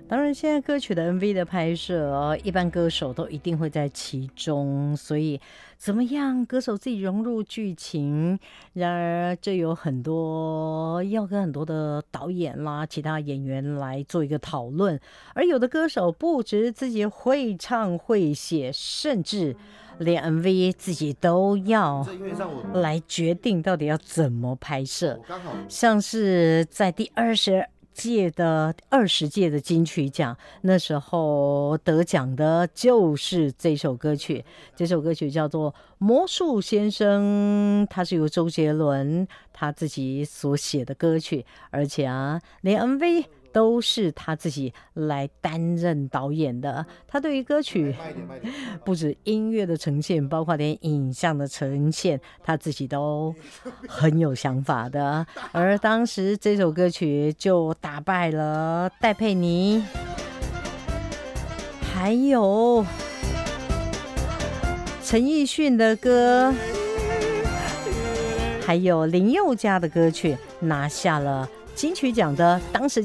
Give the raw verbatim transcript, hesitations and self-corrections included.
当然，现在歌曲的 M V 的拍摄哦，一般歌手都一定会在其中，所以怎么样歌手自己融入剧情？然而，这有很多要跟很多的导演啦、其他演员来做一个讨论。而有的歌手不止自己会唱会写，甚至连 M V 自己都要来决定到底要怎么拍摄。像是在第二十届的二十届的金曲奖，那时候得奖的就是这首歌曲。这首歌曲叫做《魔术先生》，它是由周杰伦他自己所写的歌曲，而且啊，连 M V 都是他自己来担任导演的。他对于歌曲不止音乐的呈现，包括连影像的呈现，他自己都很有想法的。而当时这首歌曲就打败了戴佩妮，还有陈奕迅的歌，还有林宥嘉的歌曲，拿下了金曲奖的当时